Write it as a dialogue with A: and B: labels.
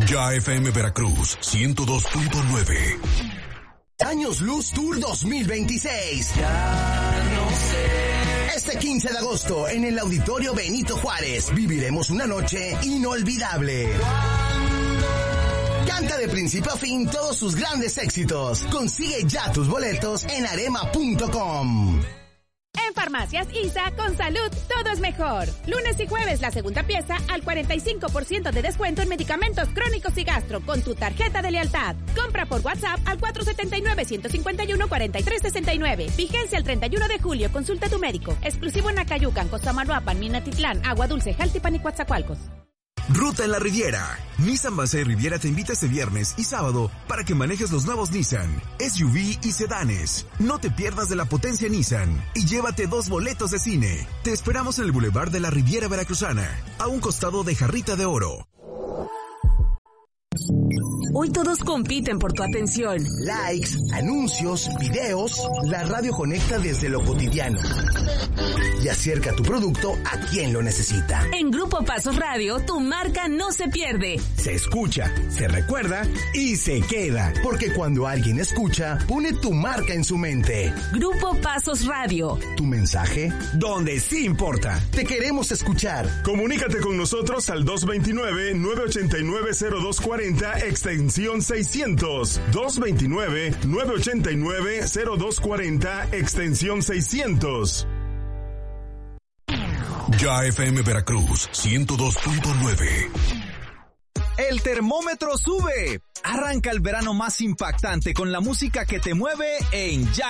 A: Ya FM Veracruz 102.9.
B: Años Luz Tour 2026.
C: Ya no sé.
B: Este 15 de agosto, en el Auditorio Benito Juárez, viviremos una noche inolvidable. Canta de principio a fin todos sus grandes éxitos. Consigue ya tus boletos en arema.com.
D: En Farmacias ISA, con salud, todo es mejor. Lunes y jueves, la segunda pieza al 45% de descuento en medicamentos crónicos y gastro con tu tarjeta de lealtad. Compra por WhatsApp al 479-151-4369. Vigencia el 31 de julio. Consulta a tu médico. Exclusivo en Acayucan, Costamalhuapan, Minatitlán, Agua Dulce, Jaltipan y Coatzacoalcos.
E: Ruta en la Riviera. Nissan Base Riviera te invita este viernes y sábado para que manejes los nuevos Nissan, SUV y sedanes. No te pierdas de la potencia Nissan y llévate 2 boletos de cine. Te esperamos en el Boulevard de la Riviera Veracruzana, a un costado de Jarrita de Oro.
F: Hoy todos compiten por tu atención.
B: Likes, anuncios, videos. La radio conecta desde lo cotidiano y acerca tu producto a quien lo necesita.
F: En Grupo Pasos Radio, tu marca no se pierde.
B: Se escucha, se recuerda y se queda. Porque cuando alguien escucha, pone tu marca en su mente.
F: Grupo Pasos Radio.
B: Tu mensaje, donde sí importa. Te queremos escuchar.
G: Comunícate con nosotros al 229-989-0240, extensión 600. 229-989-0240, extensión 600.
A: Ya FM Veracruz 102.9.
H: El termómetro sube. Arranca el verano más impactante con la música que te mueve en Ya